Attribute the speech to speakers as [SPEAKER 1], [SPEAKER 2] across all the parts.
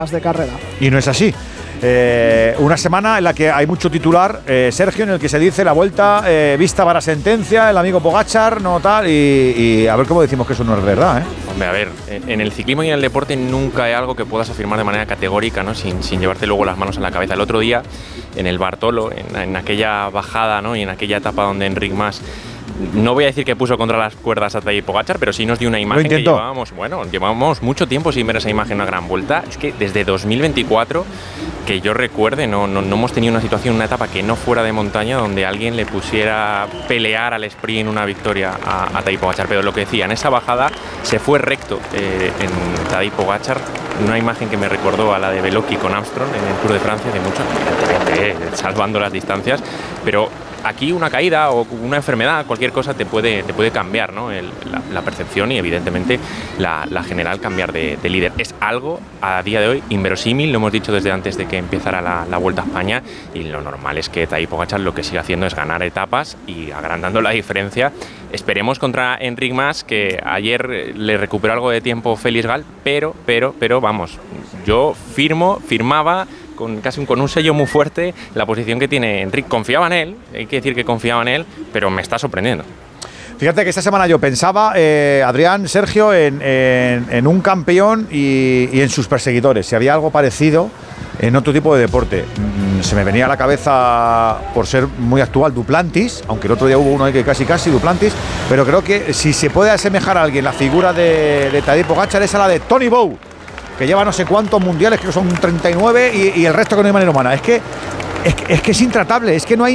[SPEAKER 1] de carrera.
[SPEAKER 2] Y no es así. Una semana en la que hay mucho titular, Sergio, en el que se dice la vuelta vista para sentencia, el amigo Pogačar, no tal, y a ver cómo decimos que eso no es verdad, ¿eh?
[SPEAKER 3] Hombre, a ver, en el ciclismo y en el deporte nunca hay algo que puedas afirmar de manera categórica, ¿no? Sin llevarte luego las manos en la cabeza. El otro día, en el Bartolo, en aquella bajada, ¿no? Y en aquella etapa donde Enric Mas, no voy a decir que puso contra las cuerdas a Tadej Pogačar, pero sí nos dio una imagen que llevábamos mucho tiempo sin ver esa imagen, una gran vuelta. Es que desde 2024, que yo recuerde, no hemos tenido una situación, una etapa que no fuera de montaña donde alguien le pusiera pelear al sprint una victoria a Tadej Pogačar. Pero lo que decía, en esa bajada se fue recto en Tadej Pogačar, una imagen que me recordó a la de Beloki con Armstrong en el Tour de Francia, de mucho, evidentemente, salvando las distancias, pero aquí una caída o una enfermedad, cualquier cosa te puede cambiar, ¿no? La percepción y evidentemente la general cambiar de líder. Es algo a día de hoy inverosímil, lo hemos dicho desde antes de que empezara la Vuelta a España, y lo normal es que Tadej Pogačar lo que sigue haciendo es ganar etapas y agrandando la diferencia. Esperemos contra Enric Mas, que ayer le recuperó algo de tiempo Félix Gal, pero vamos, yo firmaba con un sello muy fuerte la posición que tiene Enric. Confiaba en él, hay que decir que confiaba en él, pero me está sorprendiendo.
[SPEAKER 2] Fíjate que esta semana yo pensaba, Adrián, Sergio, en un campeón y en sus perseguidores, si había algo parecido en otro tipo de deporte. Se me venía a la cabeza, por ser muy actual, Duplantis, aunque el otro día hubo uno ahí que casi Duplantis, pero creo que si se puede asemejar a alguien la figura de Tadej Pogačar es a la de Tony Bow, que lleva no sé cuántos mundiales, creo que son 39, y el resto que no hay manera humana. Es que es intratable, es que no hay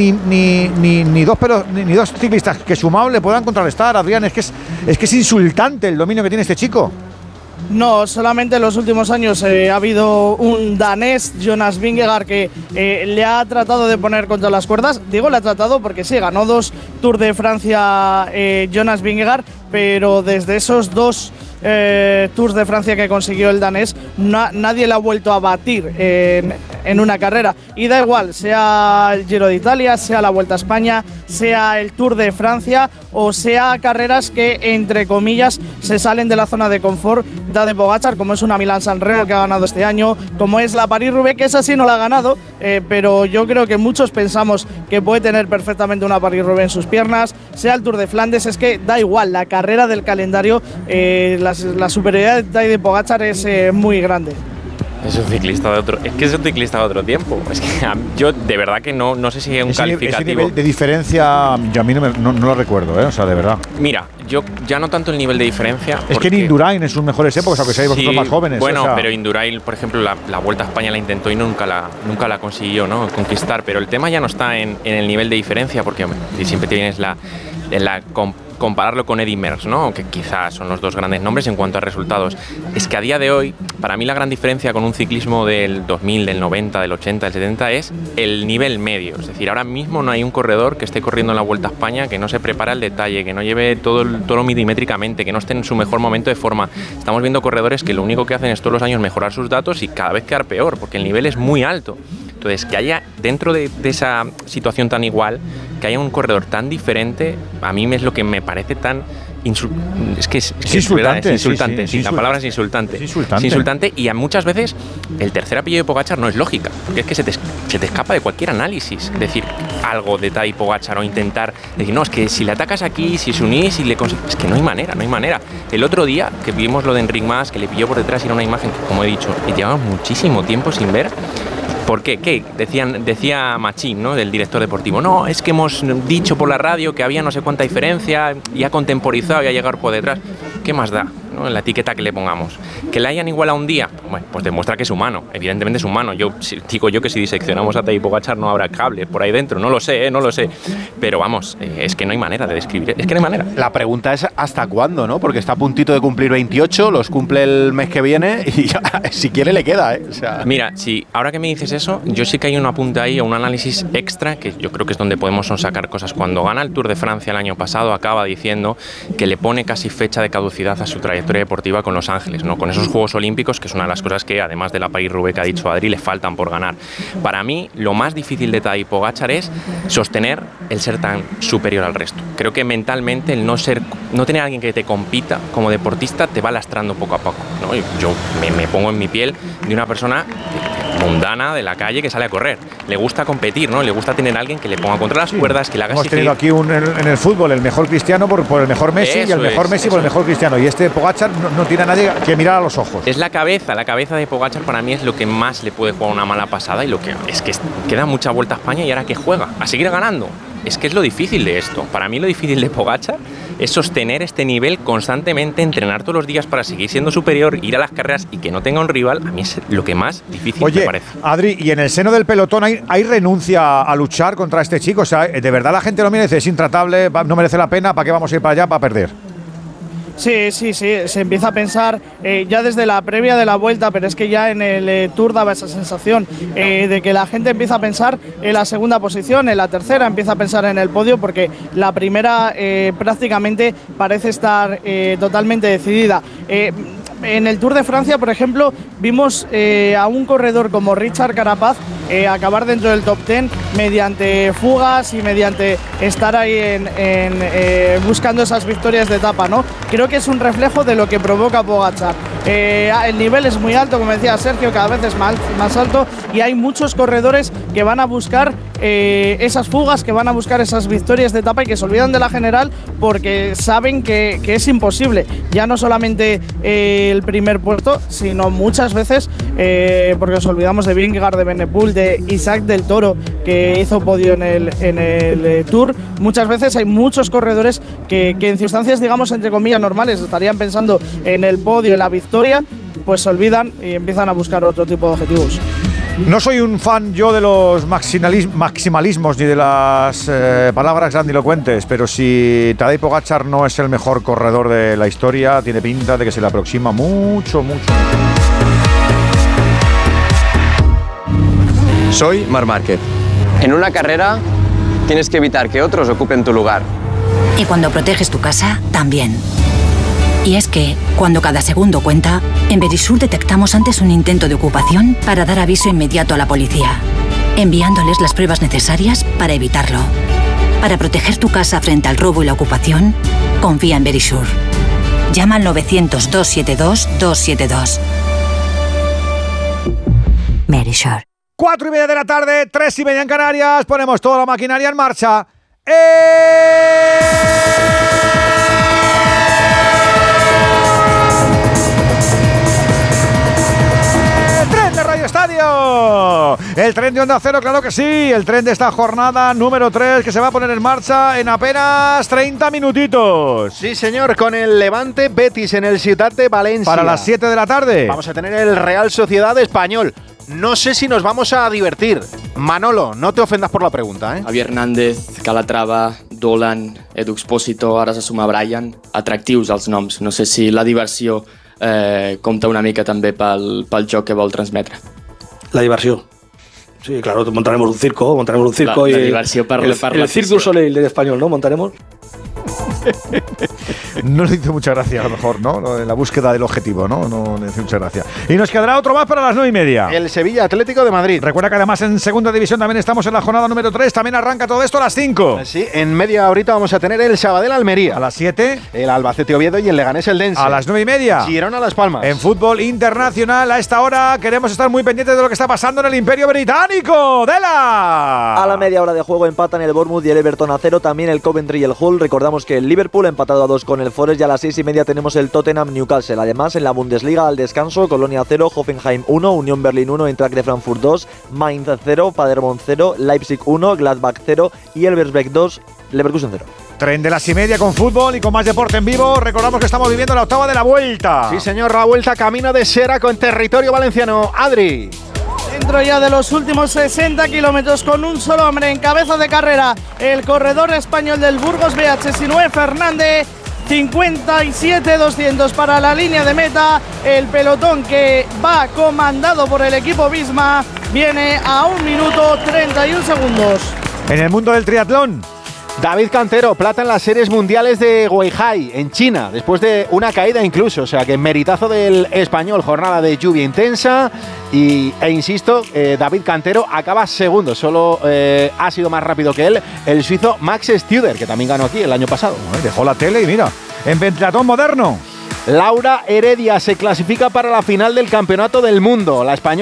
[SPEAKER 2] ni dos ciclistas que sumados le puedan contrarrestar, Adrián. Es que es insultante el dominio que tiene este chico.
[SPEAKER 1] No, solamente en los últimos años ha habido un danés, Jonas Vingegaard, que le ha tratado de poner contra las cuerdas. Digo, le ha tratado porque sí, ganó 2 Tours de Francia Jonas Vingegaard, pero desde esos 2 Tours de Francia que consiguió el danés, nadie le ha vuelto a batir en una carrera. Y da igual, sea el Giro de Italia, sea la Vuelta a España, sea el Tour de Francia o sea carreras que, entre comillas, se salen de la zona de confort de Pogačar, como es una Milán-San Remo que ha ganado este año, como es la París-Roubaix, que esa sí no la ha ganado, pero yo creo que muchos pensamos que puede tener perfectamente una París-Roubaix en sus piernas, sea el Tour de Flandes. Es que da igual, la carrera del calendario, la superioridad de Tadej Pogačar es muy grande.
[SPEAKER 3] Es un ciclista de otro tiempo. Es que yo de verdad que no sé si es un calificativo.
[SPEAKER 2] Ese nivel de diferencia yo a mí no lo recuerdo, o sea, de verdad.
[SPEAKER 3] Mira, yo ya no tanto el nivel de diferencia.
[SPEAKER 2] Es que en Indurain en sus mejores épocas, aunque seáis vosotros más jóvenes.
[SPEAKER 3] Bueno,
[SPEAKER 2] o sea,
[SPEAKER 3] pero Indurain, por ejemplo, la Vuelta a España la intentó y nunca la consiguió, ¿no?, conquistar. Pero el tema ya no está en el nivel de diferencia, porque siempre tienes compararlo con Eddy Merckx, ¿no?, que quizás son los dos grandes nombres en cuanto a resultados. Es que a día de hoy, para mí la gran diferencia con un ciclismo del 2000, del 90, del 80, del 70 es el nivel medio. Es decir, ahora mismo no hay un corredor que esté corriendo en la Vuelta a España que no se prepara el detalle, que no lleve todo milimétricamente, que no esté en su mejor momento de forma. Estamos viendo corredores que lo único que hacen es todos los años mejorar sus datos y cada vez quedar peor, porque el nivel es muy alto. Entonces, que haya dentro de esa situación tan igual, que haya un corredor tan diferente, a mí es lo que me parece tan insultante. Sí, la palabra es insultante. Es insultante, y muchas veces el tercer apellido de Pogačar no es lógica, porque es que se te escapa de cualquier análisis decir algo de Tadej Pogačar o intentar decir, no, es que si le atacas aquí, si se unís y le consigues, es que no hay manera. El otro día que vimos lo de Enric Mas, que le pilló por detrás, y era una imagen que, como he dicho, llevamos muchísimo tiempo sin ver. ¿Por qué? ¿Qué? Decía Machín, ¿no?, del director deportivo. No, es que hemos dicho por la radio que había no sé cuánta diferencia y ha contemporizado y ha llegado por detrás. ¿Qué más da, ¿no?, la etiqueta que le pongamos? ¿Que la hayan igualado un día? Bueno, pues demuestra que es humano. Evidentemente es humano. Digo yo que si diseccionamos a Tadej Pogačar no habrá cable por ahí dentro. No lo sé. Pero vamos, es que no hay manera de describir. Es que no hay manera.
[SPEAKER 4] La pregunta es ¿hasta cuándo, no? Porque está a puntito de cumplir 28, los cumple el mes que viene y ya, si quiere le queda, ¿eh? O sea...
[SPEAKER 3] Mira, si ahora que me dices eso, yo sí que hay un apunte ahí o un análisis extra que yo creo que es donde podemos sacar cosas. Cuando gana el Tour de Francia el año pasado, acaba diciendo que le pone casi fecha de caducidad a su trayectoria trayectoria deportiva con Los Ángeles, ¿no? Con esos Juegos Olímpicos, que es una de las cosas que, además de la París-Roubaix que ha dicho Adri, le faltan por ganar. Para mí, lo más difícil de Tadej Pogačar es sostener el ser tan superior al resto. Creo que mentalmente el no tener a alguien que te compita como deportista te va lastrando poco a poco, ¿no? Yo me pongo en mi piel de una persona mundana de la calle que sale a correr. Le gusta competir, ¿no? Le gusta tener a alguien que le ponga contra las cuerdas, que le haga exigir.
[SPEAKER 2] Hemos tenido aquí en el fútbol el mejor Cristiano por el mejor Messi y el mejor Messi por el mejor Cristiano. Y este Pogačar no tiene a nadie que mirar a los ojos.
[SPEAKER 3] Es la cabeza de Pogačar para mí es lo que más le puede jugar una mala pasada y lo que es que queda mucha vuelta a España y ahora que juega a seguir ganando. Es que es lo difícil de esto. Para mí lo difícil de Pogačar es sostener este nivel constantemente, entrenar todos los días para seguir siendo superior, ir a las carreras y que no tenga un rival. A mí es lo que más difícil me parece.
[SPEAKER 2] Adri, y en el seno del pelotón hay renuncia a luchar contra este chico. O sea, de verdad la gente lo mira y dice, es intratable, no merece la pena, ¿para qué vamos a ir para allá para perder?
[SPEAKER 1] Sí, se empieza a pensar ya desde la previa de la vuelta, pero es que ya en el Tour daba esa sensación de que la gente empieza a pensar en la segunda posición, en la tercera empieza a pensar en el podio, porque la primera prácticamente parece estar totalmente decidida. En el Tour de Francia, por ejemplo, vimos a un corredor como Richard Carapaz acabar dentro del top 10 mediante fugas y mediante estar ahí buscando esas victorias de etapa, ¿no? Creo que es un reflejo de lo que provoca Pogačar. El nivel es muy alto, como decía Sergio, cada vez es más alto, y hay muchos corredores que van a buscar esas fugas, que van a buscar esas victorias de etapa y que se olvidan de la general porque saben que es imposible. Ya no solamente el primer puesto, sino muchas veces, porque nos olvidamos de Vingegaard, de Benepul, de Isaac del Toro, que hizo podio en el Tour. Muchas veces hay muchos corredores que en circunstancias, digamos, entre comillas, normales, estarían pensando en el podio, en la victoria, pues se olvidan y empiezan a buscar otro tipo de objetivos.
[SPEAKER 2] No soy un fan yo de los maximalismos ni de las palabras grandilocuentes, pero si Tadej Pogačar no es el mejor corredor de la historia, tiene pinta de que se le aproxima mucho.
[SPEAKER 5] Soy Marc Márquez. En una carrera tienes que evitar que otros ocupen tu lugar.
[SPEAKER 6] Y cuando proteges tu casa, también. Y es que, cuando cada segundo cuenta, en Verisur detectamos antes un intento de ocupación para dar aviso inmediato a la policía, enviándoles las pruebas necesarias para evitarlo. Para proteger tu casa frente al robo y la ocupación, confía en Verisur. Llama al 900-272-272. Verisur.
[SPEAKER 2] 4:30 de la tarde, 3:30 en Canarias, ponemos toda la maquinaria en marcha. Estadio, el tren de Onda Cero, claro que sí, el tren de esta jornada número 3 que se va a poner en marcha en apenas 30 minutitos.
[SPEAKER 4] Sí, señor, con el Levante Betis en el Ciutat de Valencia.
[SPEAKER 2] Para las 7 de la tarde.
[SPEAKER 4] Vamos a tener el Real Sociedad Español. No sé si nos vamos a divertir. Manolo, no te ofendas por la pregunta, ¿eh?
[SPEAKER 7] Javier Hernández, Calatrava, Dolan, Edu Expósito, ara se suma Brian. Atractius els noms. No sé si la diversió compta una mica també pel joc que vol transmetre.
[SPEAKER 8] La diversión. Sí, claro, montaremos un circo
[SPEAKER 7] la diversión para
[SPEAKER 8] el Cirque du Soleil del español, ¿no? Montaremos.
[SPEAKER 2] No le hizo mucha gracia, a lo mejor, ¿no? En la búsqueda del objetivo, ¿no? No le hizo mucha gracia. Y nos quedará otro más para las 9:30.
[SPEAKER 4] El Sevilla Atlético de Madrid.
[SPEAKER 2] Recuerda que además en segunda división también estamos en la jornada número 3. También arranca todo esto a las 5.
[SPEAKER 4] Sí, en media horita vamos a tener el Sabadell Almería.
[SPEAKER 2] A las 7.
[SPEAKER 4] El Albacete Oviedo y el Leganés Eldense.
[SPEAKER 2] A las 9:30.
[SPEAKER 4] Girona Las Palmas.
[SPEAKER 2] En fútbol internacional, a esta hora queremos estar muy pendientes de lo que está pasando en el Imperio Británico. ¡Dela!
[SPEAKER 9] A la media hora de juego empatan el Bournemouth y el Everton a 0. También el Coventry y el Hull. Recordamos que el Liverpool empatado a 2 con el Forest, y a las 6:30 tenemos el Tottenham Newcastle. Además, en la Bundesliga al descanso, Colonia 0, Hoffenheim 1, Unión Berlín 1, Eintracht de Frankfurt 2, Mainz 0, Paderborn 0, Leipzig 1, Gladbach 0 y Elversberg 2, Leverkusen 0.
[SPEAKER 2] Tren de las 6:30 con fútbol y con más deporte en vivo. Recordamos que estamos viviendo la octava de la Vuelta.
[SPEAKER 4] Sí, señor, la Vuelta camino de Sera con territorio valenciano. Adri.
[SPEAKER 1] Dentro ya de los últimos 60 kilómetros con un solo hombre en cabeza de carrera, el corredor español del Burgos BH, Sinué Fernández. 57-200 para la línea de meta. El pelotón que va comandado por el equipo Visma viene a 1 minuto 31 segundos.
[SPEAKER 2] En el mundo del triatlón,
[SPEAKER 4] David Cantero, plata en las series mundiales de Weihai, en China, después de una caída incluso. O sea que meritazo del español, jornada de lluvia intensa. E insisto, David Cantero acaba segundo, solo ha sido más rápido que él el suizo Max Studer, que también ganó aquí el año pasado.
[SPEAKER 2] Dejó la tele y mira, en pentatlón moderno.
[SPEAKER 4] Laura Heredia se clasifica para la final del Campeonato del Mundo. La española